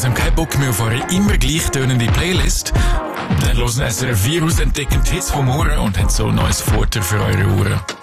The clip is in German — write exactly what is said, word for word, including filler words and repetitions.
Also haben keinen Bock mehr auf eure immer gleich tönende Playlist? Dann hören S R F vier aus, entdecken die Hits vom Ohren und haben so ein neues Futter für eure Ohren.